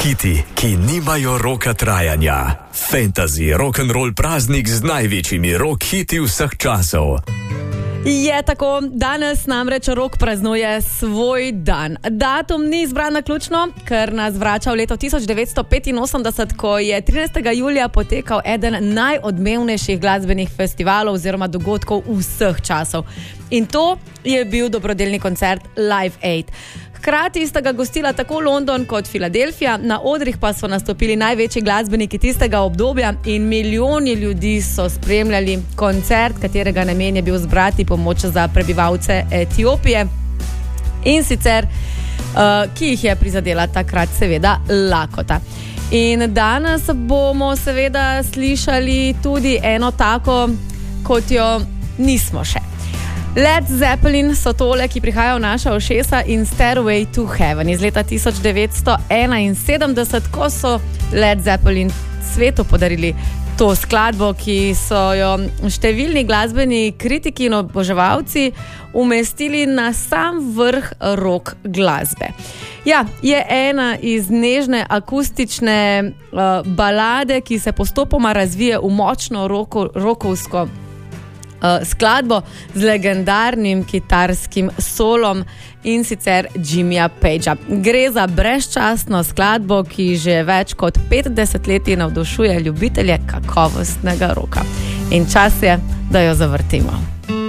Hiti, ki nimajo roka trajanja. Fantasy rock'n'roll praznik z največjimi rock hiti vseh časov. Je tako, danes namreč rock praznuje svoj dan. Datum ni izbran naključno, ker nas vrača v leto 1985, ko je 13. julija potekal eden najodmevnejših glasbenih festivalov oziroma dogodkov vseh časov. In to je bil dobrodelni koncert Live Aid. Hkrati sta ga gostila tako London kot Filadelfija, na odrih pa so nastopili največji glasbeniki tistega obdobja in milijoni ljudi so spremljali koncert, katerega namen je bil zbrati pomoč za prebivalce Etiopije in sicer, ki jih je prizadela takrat seveda lakota. In danes bomo seveda slišali tudi eno tako, kot jo nismo še. Led Zeppelin so tole, ki prihajajo v naša ušesa, in Stairway to Heaven iz leta 1971, ko so Led Zeppelin svetu podarili to skladbo, ki so jo številni glasbeni kritiki in oboževalci umestili na sam vrh rock glasbe. Ja, je ena iz nežne akustične balade, ki se postopoma razvije v močno rockovsko skladbo z legendarnim kitarskim solom in sicer Jimmyja Pagea. Gre za brezčasno skladbo, ki že več kot 50 let navdušuje ljubitelje kakovostnega roka. In čas je, da jo zavrtimo.